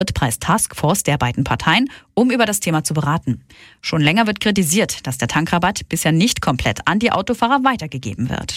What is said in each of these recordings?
Taskforce der beiden Parteien, um über das Thema zu beraten. Schon länger wird kritisiert, dass der Tankrabatt bisher nicht komplett an die Autofahrer weitergegeben wird.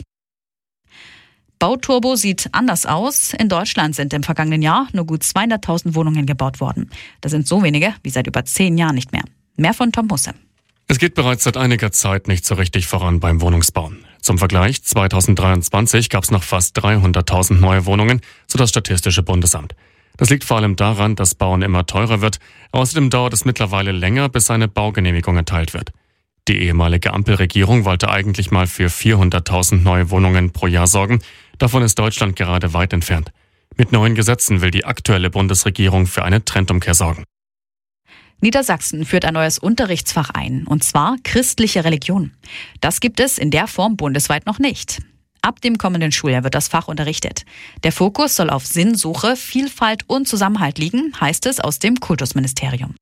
Bauturbo sieht anders aus. In Deutschland sind im vergangenen Jahr nur gut 200.000 Wohnungen gebaut worden. Das sind so wenige wie seit über 10 Jahren nicht mehr. Mehr von Tom Husse. Es geht bereits seit einiger Zeit nicht so richtig voran beim Wohnungsbau. Zum Vergleich, 2023 gab es noch fast 300.000 neue Wohnungen, so das Statistische Bundesamt. Das liegt vor allem daran, dass Bauen immer teurer wird. Außerdem dauert es mittlerweile länger, bis eine Baugenehmigung erteilt wird. Die ehemalige Ampelregierung wollte eigentlich mal für 400.000 neue Wohnungen pro Jahr sorgen. Davon ist Deutschland gerade weit entfernt. Mit neuen Gesetzen will die aktuelle Bundesregierung für eine Trendumkehr sorgen. Niedersachsen führt ein neues Unterrichtsfach ein, und zwar christliche Religion. Das gibt es in der Form bundesweit noch nicht. Ab dem kommenden Schuljahr wird das Fach unterrichtet. Der Fokus soll auf Sinnsuche, Vielfalt und Zusammenhalt liegen, heißt es aus dem Kultusministerium.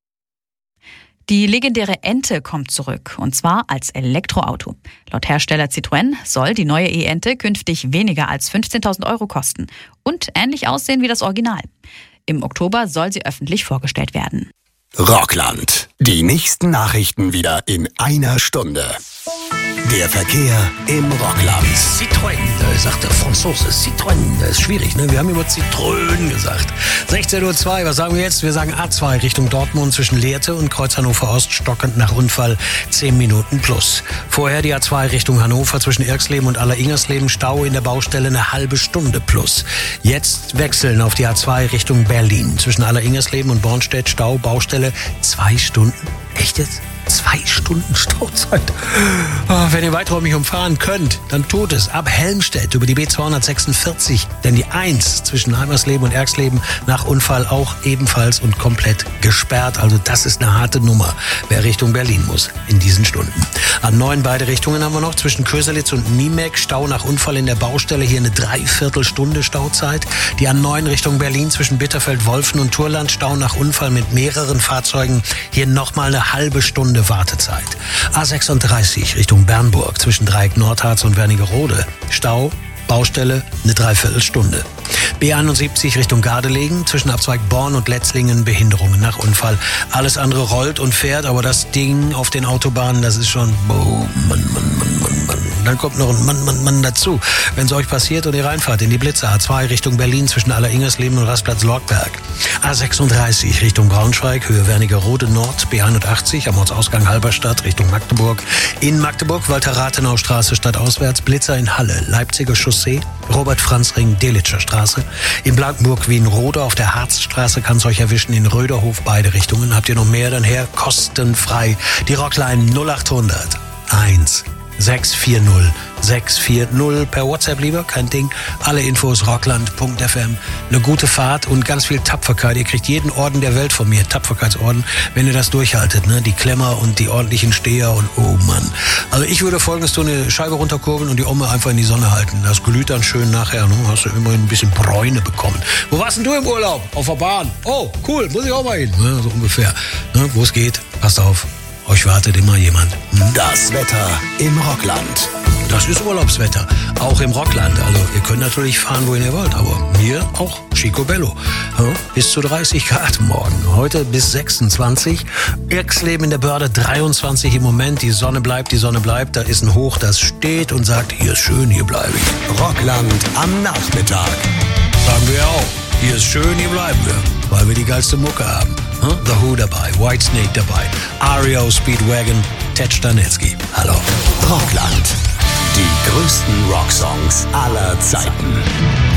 Die legendäre Ente kommt zurück, und zwar als Elektroauto. Laut Hersteller Citroën soll die neue E-Ente künftig weniger als 15.000 € kosten und ähnlich aussehen wie das Original. Im Oktober soll sie öffentlich vorgestellt werden. Rockland. Die nächsten Nachrichten wieder in einer Stunde. Der Verkehr im Rockland. Citroën, sagt der Franzose. Citroën, das ist schwierig, ne? Wir haben immer Zitrön gesagt. 16:02 Uhr, was sagen wir jetzt? Wir sagen A2 Richtung Dortmund zwischen Lehrte und Kreuz Hannover Ost, stockend nach Unfall 10 Minuten plus. Vorher die A2 Richtung Hannover zwischen Irxleben und Aller-Ingersleben, Stau in der Baustelle eine halbe Stunde plus. Jetzt wechseln auf die A2 Richtung Berlin zwischen Aller-Ingersleben und Bornstedt, Stau, Baustelle 2 Stunden. Echt jetzt? 2 Stunden Stauzeit. Oh, wenn ihr weiträumig umfahren könnt, dann tut es ab Helmstedt über die B246, denn die 1 zwischen Heimersleben und Erxleben nach Unfall auch ebenfalls und komplett gesperrt. Also das ist eine harte Nummer, wer Richtung Berlin muss in diesen Stunden. A9 beide Richtungen haben wir noch zwischen Köselitz und Niemek, Stau nach Unfall in der Baustelle, hier eine Dreiviertelstunde Stauzeit. Die A9 Richtung Berlin zwischen Bitterfeld-Wolfen und Turland, Stau nach Unfall mit mehreren Fahrzeugen, hier nochmal eine halbe Stunde Wartezeit. A36 Richtung Bernburg zwischen Dreieck Nordharz und Wernigerode. Stau, Baustelle, eine Dreiviertelstunde. B71 Richtung Gardelegen zwischen Abzweig Born und Letzlingen, Behinderungen nach Unfall. Alles andere rollt und fährt, aber das Ding auf den Autobahnen, das ist schon boom, Mann. Dann kommt noch ein Mann dazu. Wenn es euch passiert und ihr reinfahrt in die Blitze, A2 Richtung Berlin zwischen Aller-Ingersleben und Rastplatz Lortberg. A36 Richtung Braunschweig, Höhe Wernigerode Nord, B81 am Ortsausgang Halberstadt Richtung Magdeburg. In Magdeburg, Walter-Rathenau-Straße stadtauswärts, Blitzer in Halle, Leipziger Chaussee, Robert-Franz-Ring, Delitscher Straße. In Blankenburg-Wien-Rode auf der Harzstraße kann es euch erwischen, in Röderhof beide Richtungen. Habt ihr noch mehr, dann her, kostenfrei. Die Rockline 0800 1 640 640 per WhatsApp lieber, kein Ding. Alle Infos rockland.fm. Eine gute Fahrt und ganz viel Tapferkeit. Ihr kriegt jeden Orden der Welt von mir, Tapferkeitsorden, wenn ihr das durchhaltet, ne? Die Klemmer und die ordentlichen Steher und oh Mann. Also ich würde Folgendes tun, eine Scheibe runterkurbeln und die Omme einfach in die Sonne halten. Das glüht dann schön nachher, ne? Hast du immerhin ein bisschen Bräune bekommen. Wo warst denn du im Urlaub? Auf der Bahn. Oh, cool, muss ich auch mal hin. Ne? So ungefähr. Ne? Wo es geht, passt auf. Euch wartet immer jemand. Das Wetter im Rockland. Das ist Urlaubswetter, auch im Rockland. Also ihr könnt natürlich fahren, wohin ihr wollt, aber mir auch Chicobello. Ja, bis zu 30 Grad morgen, heute bis 26. Irxleben in der Börde 23 im Moment. Die Sonne bleibt. Da ist ein Hoch, das steht und sagt, hier ist schön, hier bleibe ich. Rockland am Nachmittag. Sagen wir auch, hier ist schön, hier bleiben wir, weil wir die geilste Mucke haben. The Who dabei, Whitesnake dabei, REO Speedwagon, Ted Stanetsky. Hallo. Rockland. Die größten Rocksongs aller Zeiten.